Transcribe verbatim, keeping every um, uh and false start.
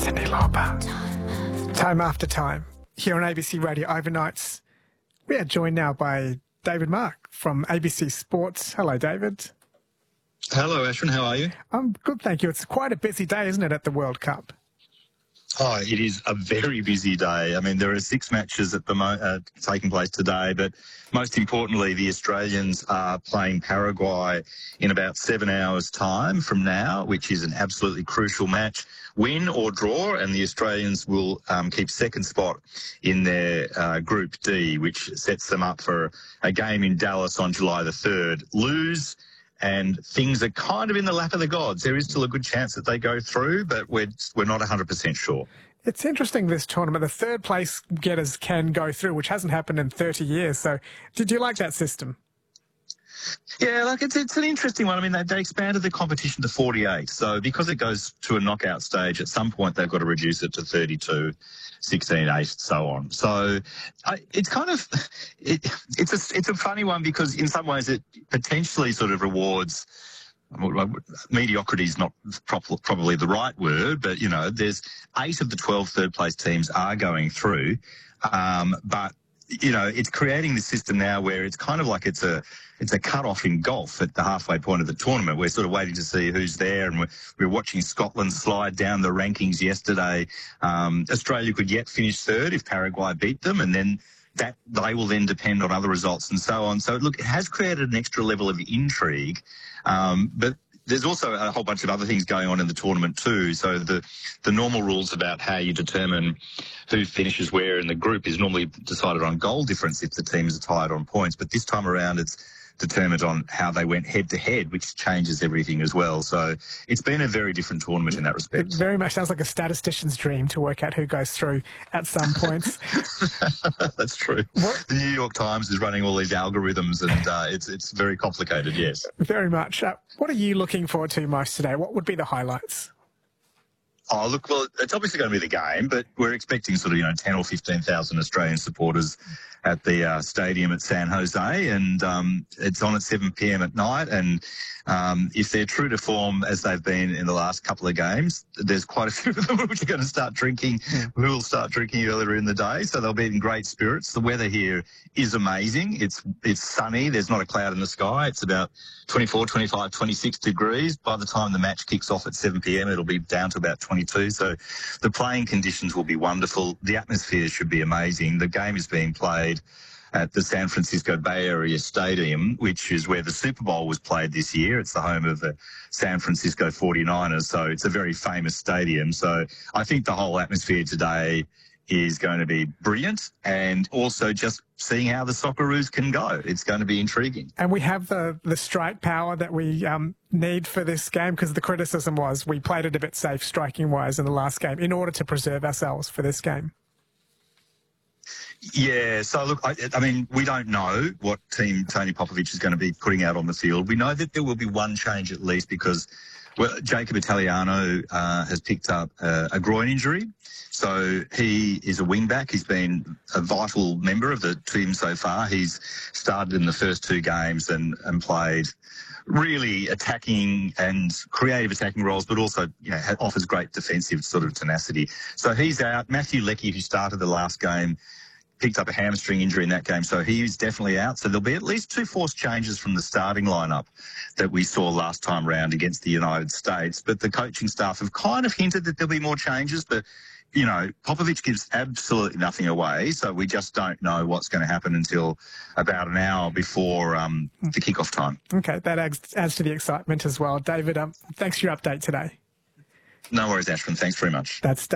Cyndi Lauper. Time after time. Here on A B C Radio Overnights, we are joined now by David Mark from A B C Sports. Hello, David. Hello, Ashwin. How are you? I'm good, thank you. It's quite a busy day, isn't it, at the World Cup? Oh, it is a very busy day. I mean, there are six matches at the mo- uh, taking place today, but most importantly, the Australians are playing Paraguay in about seven hours' time from now, which is an absolutely crucial match. Win or draw, and the Australians will um, keep second spot in their uh, Group D, which sets them up for a game in Dallas on July the third. Lose, and things are kind of in the lap of the gods. There is still a good chance that they go through, but we're we're not one hundred percent sure. It's interesting, this tournament. The third place getters can go through, which hasn't happened in thirty years. So did you like that system? Yeah, like it's it's an interesting one. I mean, they, they expanded the competition to forty-eight. So because it goes to a knockout stage, at some point they've got to reduce it to thirty-two, sixteen, eight, so on. So I, it's kind of it, it's a it's a funny one because in some ways it potentially sort of rewards. Mediocrity is not probably the right word, but you know, there's eight of the twelve third place teams are going through, um, but. You know, it's creating the system now where it's kind of like it's a it's a cut-off in golf at the halfway point of the tournament. We're sort of waiting to see who's there, and we're, we're watching Scotland slide down the rankings yesterday. Um, Australia could yet finish third if Paraguay beat them, and then that they will then depend on other results and so on. So, look, it has created an extra level of intrigue, um, but there's also a whole bunch of other things going on in the tournament too. So the the normal rules about how you determine who finishes where in the group is normally decided on goal difference if the teams are tied on points. But this time around, it's determined on how they went head to head, which changes everything as well. So it's been a very different tournament in that respect. It very much sounds like a statistician's dream to work out who goes through at some points. That's true. What? The New York Times is running all these algorithms, and uh, it's it's very complicated, yes. Very much. Uh, what are you looking forward to most today? What would be the highlights? Oh, look, well, it's obviously going to be the game, but we're expecting sort of, you know, ten or fifteen thousand Australian supporters at the uh, stadium at San Jose, and um, it's on at seven p m at night. And um, if they're true to form as they've been in the last couple of games, there's quite a few of them which are going to start drinking, who will start drinking earlier in the day. So they'll be in great spirits. The weather here is amazing. It's it's sunny. There's not a cloud in the sky. It's about twenty-four, twenty-five, twenty-six degrees. By the time the match kicks off at seven p m, it'll be down to about twenty-two. So the playing conditions will be wonderful. The atmosphere should be amazing. The game is being played at the San Francisco Bay Area Stadium, which is where the Super Bowl was played this year. It's the home of the San Francisco forty-niners, so it's a very famous stadium. So I think the whole atmosphere today is going to be brilliant, and also just seeing how the Socceroos can go. It's going to be intriguing. And we have the, the strike power that we um, need for this game, because the criticism was we played it a bit safe striking-wise in the last game in order to preserve ourselves for this game. Yeah, so look, I, I mean, we don't know what team Tony Popovic is going to be putting out on the field. We know that there will be one change at least because well, Jacob Italiano uh, has picked up uh, a groin injury. So he is a wing-back. He's been a vital member of the team so far. He's started in the first two games and, and played really attacking and creative attacking roles, but also, you know, offers great defensive sort of tenacity. So he's out. Matthew Leckie, who started the last game, picked up a hamstring injury in that game, so he's definitely out. So there'll be at least two forced changes from the starting lineup that we saw last time round against the United States. But the coaching staff have kind of hinted that there'll be more changes, but, you know, Popovic gives absolutely nothing away, so we just don't know what's going to happen until about an hour before um, the kickoff time. Okay, that adds, adds to the excitement as well. David, um, thanks for your update today. No worries, Ashwin. Thanks very much. That's